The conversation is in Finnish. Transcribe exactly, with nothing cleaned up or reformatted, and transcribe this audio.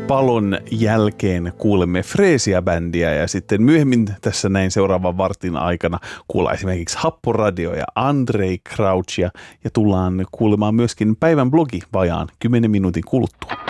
palon jälkeen kuulemme Freesia-bändiä ja sitten myöhemmin tässä näin seuraavan vartin aikana kuullaan esimerkiksi Happoradio ja Andrei Crouchia ja tullaan kuulemaan myöskin päivän blogi vajaan kymmenen minuutin kuluttua.